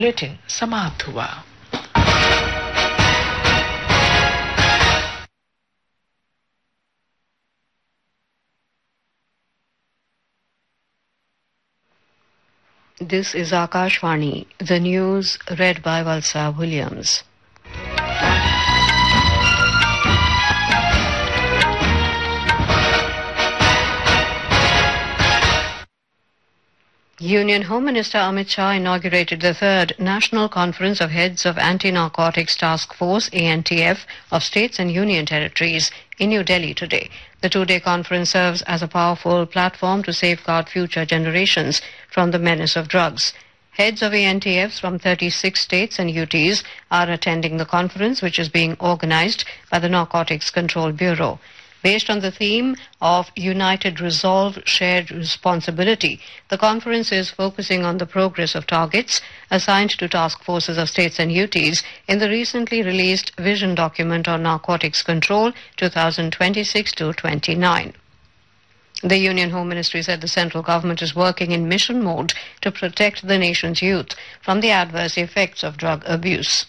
Bulletin समाप्त हुआ। This is Akashvani, the news read by Valsa Williams. Union Home Minister Amit Shah inaugurated the third National Conference of Heads of Anti-Narcotics Task Force ANTF of states and union territories in New Delhi today. The two-day conference serves as a powerful platform to safeguard future generations from the menace of drugs. Heads of ANTFs from 36 states and UTs are attending the conference, which is being organized by the Narcotics Control Bureau. Based on the theme of United Resolve, Shared Responsibility, the conference is focusing on the progress of targets assigned to task forces of states and UTs in the recently released Vision Document on Narcotics Control 2026-29. The Union Home Ministry said the central government is working in mission mode to protect the nation's youth from the adverse effects of drug abuse.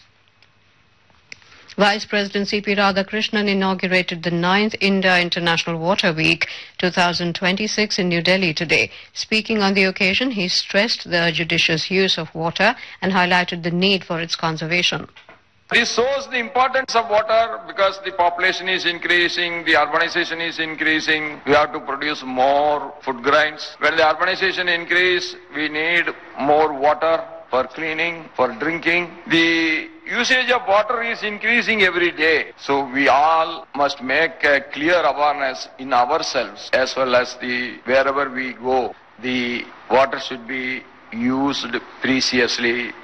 Vice President C.P. Radhakrishnan inaugurated the 9th India International Water Week 2026 in New Delhi today. Speaking on the occasion, he stressed the judicious use of water and highlighted the need for its conservation. This shows the importance of water because the population is increasing, the urbanization is increasing. We have to produce more food grains. When the urbanization increases, we need more water for cleaning, for drinking. The usage of water is increasing every day. So we all must make a clear awareness in ourselves as well as wherever we go. The water should be used preciously.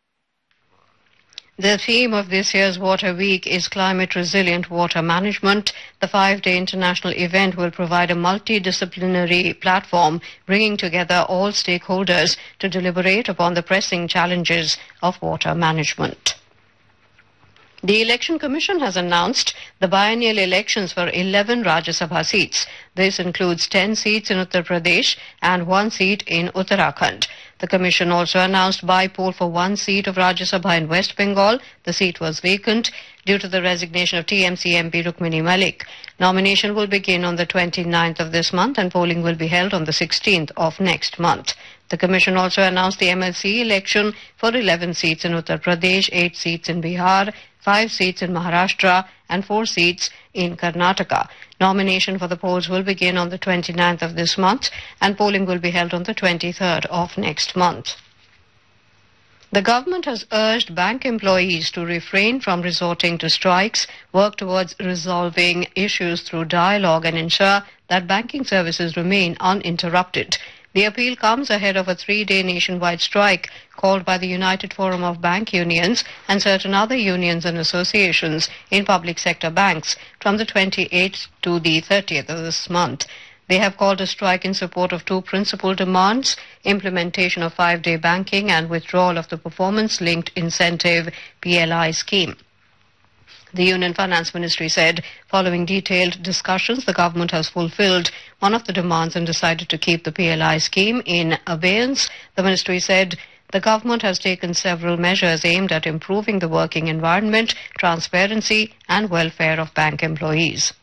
The theme of this year's Water Week is Climate Resilient Water Management. The 5-day international event will provide a multidisciplinary platform bringing together all stakeholders to deliberate upon the pressing challenges of water management. The Election Commission has announced the biennial elections for 11 Rajya Sabha seats. This includes 10 seats in Uttar Pradesh and 1 seat in Uttarakhand. The Commission also announced by-poll for 1 seat of Rajya Sabha in West Bengal. The seat was vacant due to the resignation of TMC MP Rukmini Malik. Nomination will begin on the 29th of this month and polling will be held on the 16th of next month. The Commission also announced the MLC election for 11 seats in Uttar Pradesh, 8 seats in Bihar, 5 seats in Maharashtra and 4 seats in Karnataka. Nomination for the polls will begin on the 29th of this month and polling will be held on the 23rd of next month. The government has urged bank employees to refrain from resorting to strikes, work towards resolving issues through dialogue and ensure that banking services remain uninterrupted. The appeal comes ahead of a 3-day nationwide strike called by the United Forum of Bank Unions and certain other unions and associations in public sector banks from the 28th to the 30th of this month. They have called a strike in support of 2 principal demands: implementation of 5-day banking and withdrawal of the performance-linked incentive PLI scheme. The Union Finance Ministry said, following detailed discussions, the government has fulfilled one of the demands and decided to keep the PLI scheme in abeyance. The ministry said the government has taken several measures aimed at improving the working environment, transparency, and welfare of bank employees.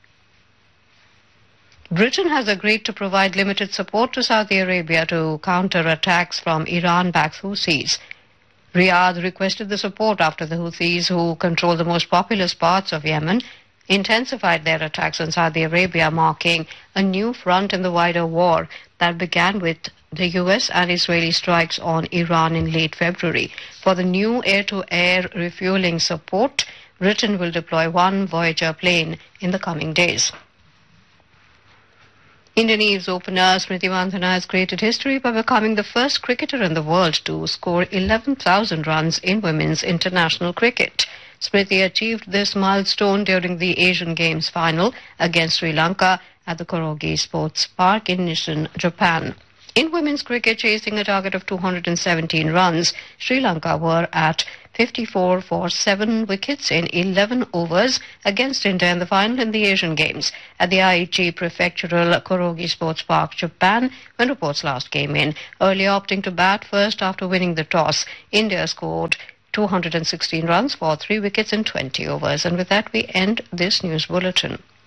Britain has agreed to provide limited support to Saudi Arabia to counter attacks from Iran-backed Houthis. Riyadh requested the support after the Houthis, who control the most populous parts of Yemen, intensified their attacks on Saudi Arabia, marking a new front in the wider war that began with the US and Israeli strikes on Iran in late February. For the new air-to-air refueling support, Britain will deploy 1 Voyager plane in the coming days. Indian Eves opener Smriti Mandhana has created history by becoming the first cricketer in the world to score 11,000 runs in women's international cricket. Smriti achieved this milestone during the Asian Games final against Sri Lanka at the Korogi Sports Park in Nissan, Japan. In women's cricket, chasing a target of 217 runs, Sri Lanka were at 54 for 7 wickets in 11 overs against India in the final in the Asian Games at the Aichi Prefectural Kurogi Sports Park, Japan, when reports last came in. Early opting to bat first after winning the toss, India scored 216 runs for 3 wickets in 20 overs. And with that, we end this news bulletin.